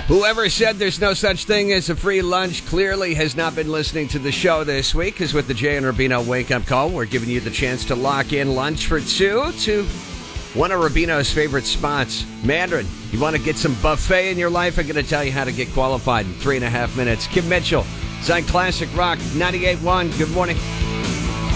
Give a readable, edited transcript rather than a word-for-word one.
Whoever said there's no such thing as a free lunch clearly has not been listening to the show this week, because with the Jay and Rubino wake-up call, we're giving you the chance to lock in lunch for two to one of Rubino's favorite spots. Mandarin, you want to get some buffet in your life? I'm going to tell you how to get qualified in 3.5 minutes. Kim Mitchell, Zion Classic Rock 98.1. Good morning.